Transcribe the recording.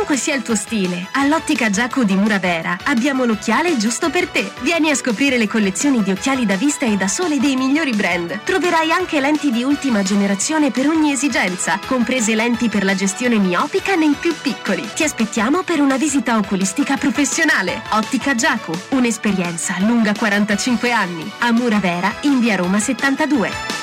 Qualunque sia il tuo stile, all'Ottica Giacu di Muravera abbiamo l'occhiale giusto per te. Vieni a scoprire le collezioni di occhiali da vista e da sole dei migliori brand. Troverai anche lenti di ultima generazione per ogni esigenza, comprese lenti per la gestione miopica nei più piccoli. Ti aspettiamo per una visita oculistica professionale. Ottica Giacu, un'esperienza lunga 45 anni. A Muravera, in via Roma 72.